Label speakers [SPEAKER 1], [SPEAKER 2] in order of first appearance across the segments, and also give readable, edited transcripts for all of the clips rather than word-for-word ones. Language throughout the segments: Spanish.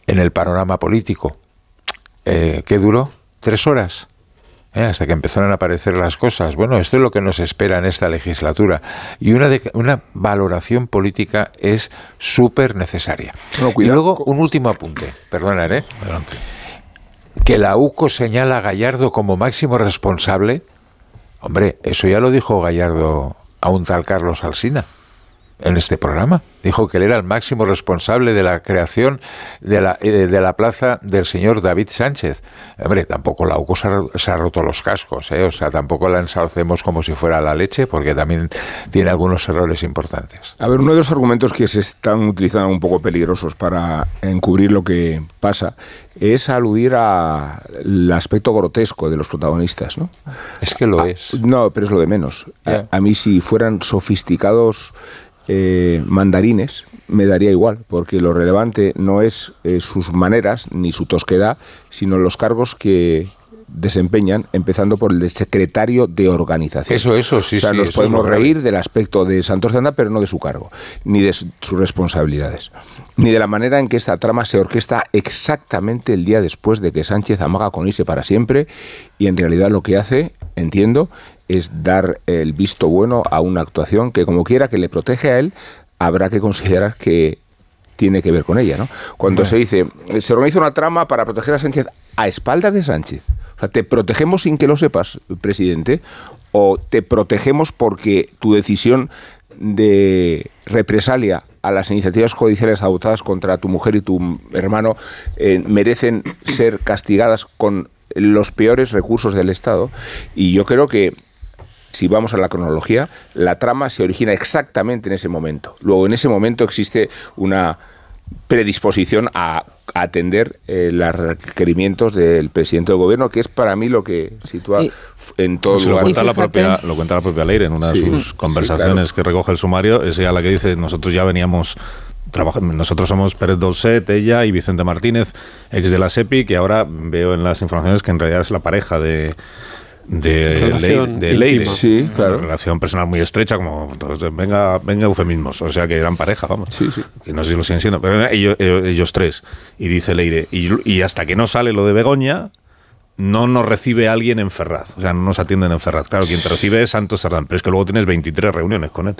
[SPEAKER 1] en el panorama político. ¿Qué duró? 3 horas. Hasta que empezaron a aparecer las cosas. Bueno, esto es lo que nos espera en esta legislatura. Y una valoración política es súper necesaria.
[SPEAKER 2] No,
[SPEAKER 1] y luego, un último apunte. Perdona,
[SPEAKER 3] Adelante.
[SPEAKER 1] Que la UCO señala a Gallardo como máximo responsable. Hombre, eso ya lo dijo Gallardo a un tal Carlos Alsina en este programa. Dijo que él era el máximo responsable de la creación de la plaza del señor David Sánchez. Hombre, tampoco la UCO se ha roto los cascos, o sea, tampoco la ensalcemos como si fuera la leche, porque también tiene algunos errores importantes.
[SPEAKER 2] A ver, uno de los argumentos que se están utilizando un poco peligrosos para encubrir lo que pasa es aludir al aspecto grotesco de los protagonistas, ¿no?
[SPEAKER 1] Es que lo es.
[SPEAKER 2] No, pero es lo de menos. A mí, si fueran sofisticados mandarines, me daría igual, porque lo relevante no es sus maneras ni su tosquedad, sino los cargos que desempeñan, empezando por el de secretario de organización.
[SPEAKER 1] Eso, sí.
[SPEAKER 2] O sea,
[SPEAKER 1] sí,
[SPEAKER 2] nos podemos reír del aspecto de Santos Cerdán, pero no de su cargo, ni de sus responsabilidades, ni de la manera en que esta trama se orquesta exactamente el día después de que Sánchez amaga con irse para siempre, y en realidad lo que hace, entiendo, es dar el visto bueno a una actuación que, como quiera que le protege a él, habrá que considerar que tiene que ver con ella, ¿no? Cuando se dice, se organiza una trama para proteger a Sánchez a espaldas de Sánchez. O sea, ¿te protegemos sin que lo sepas, presidente? ¿O te protegemos porque tu decisión de represalia a las iniciativas judiciales adoptadas contra tu mujer y tu hermano merecen ser castigadas con los peores recursos del Estado? Y yo creo que, si vamos a la cronología, la trama se origina exactamente en ese momento. Luego, en ese momento existe una predisposición a atender los requerimientos del presidente del gobierno, que es para mí lo que sitúa en todo lugar.
[SPEAKER 3] Lo cuenta la propia Leire en una de sus conversaciones, que recoge el sumario. Es ella la que dice: nosotros ya veníamos trabajando, nosotros somos Pérez Dolcet, ella y Vicente Martínez, ex de la SEPI, que ahora veo en las informaciones que en realidad es la pareja de Leire.
[SPEAKER 2] Sí, claro.
[SPEAKER 3] Una relación personal muy estrecha, como venga eufemismos, o sea que eran pareja, vamos.
[SPEAKER 2] Sí.
[SPEAKER 3] Que no sé si lo siguen siendo, pero ellos tres. Y dice Leire, y hasta que no sale lo de Begoña, no nos recibe alguien en Ferraz, o sea, no nos atienden en Ferraz. Claro, quien te recibe es Santos Cerdán, pero es que luego tienes 23 reuniones con él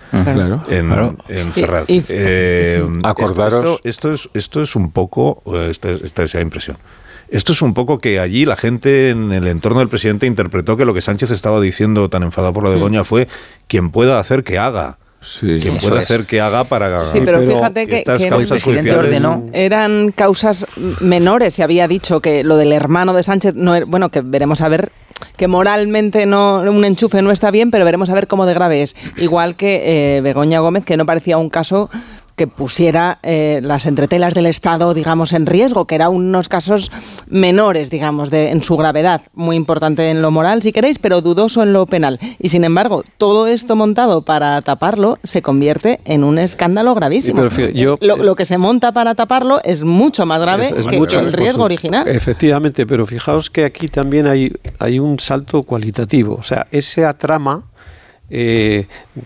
[SPEAKER 3] en Ferraz.
[SPEAKER 1] Acordaros.
[SPEAKER 3] Esto es un poco, esta es la impresión. Esto es un poco que allí la gente en el entorno del presidente interpretó que lo que Sánchez estaba diciendo, tan enfadado por lo de Begoña, fue quien pueda hacer que haga.
[SPEAKER 2] Sí,
[SPEAKER 3] quien pueda hacer que haga para...
[SPEAKER 4] Sí, pero fíjate que
[SPEAKER 3] el presidente
[SPEAKER 4] ordenó. Eran causas menores. Se había dicho que lo del hermano de Sánchez, no era, bueno, que veremos a ver, que moralmente no, un enchufe no está bien, pero veremos a ver cómo de grave es. Igual que Begoña Gómez, que no parecía un caso que pusiera las entretelas del Estado, digamos, en riesgo, que eran unos casos menores, digamos, en su gravedad, muy importante en lo moral, si queréis, pero dudoso en lo penal. Y sin embargo, todo esto montado para taparlo se convierte en un escándalo gravísimo. Lo que se monta para taparlo es mucho más grave que el riesgo original.
[SPEAKER 5] Efectivamente, pero fijaos que aquí también hay un salto cualitativo. O sea, esa trama de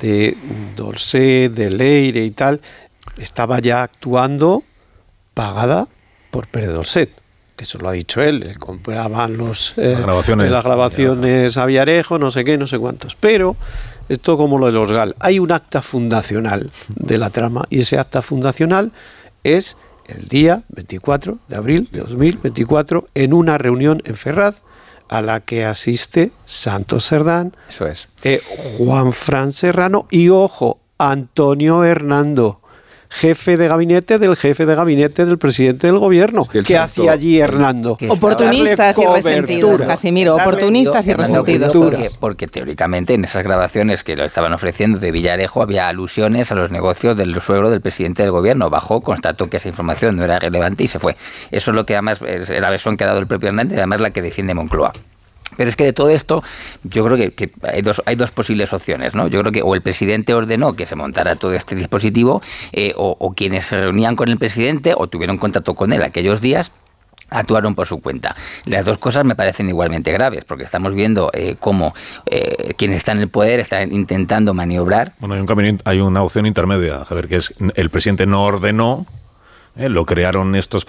[SPEAKER 5] Dolcet, de Leire y tal, estaba ya actuando pagada por Pérez Dolcet, que eso lo ha dicho él, compraban las grabaciones a Villarejo, no sé qué, no sé cuántos, pero esto como lo de los GAL, hay un acta fundacional de la trama, y ese acta fundacional es el día 24 de abril de 2024 en una reunión en Ferraz a la que asiste Santos Cerdán,
[SPEAKER 6] eso es,
[SPEAKER 5] Juanfran Serrano y, ojo, Antonio Hernando, jefe de gabinete del presidente del gobierno. ¿Qué hacía allí Hernando?
[SPEAKER 4] Oportunistas y resentidos, Casimiro, oportunistas y resentidos.
[SPEAKER 6] Porque teóricamente en esas grabaciones que lo estaban ofreciendo de Villarejo había alusiones a los negocios del suegro del presidente del gobierno. Bajó, constató que esa información no era relevante y se fue. Eso es lo que además es la versión que ha dado el propio Hernández, además la que defiende Moncloa. Pero es que de todo esto, yo creo que hay dos posibles opciones, ¿no? Yo creo que o el presidente ordenó que se montara todo este dispositivo, o quienes se reunían con el presidente o tuvieron contacto con él aquellos días, actuaron por su cuenta. Las dos cosas me parecen igualmente graves, porque estamos viendo cómo quienes están en el poder están intentando maniobrar.
[SPEAKER 3] Bueno, hay una opción intermedia, Javier, que es el presidente no ordenó, lo crearon estos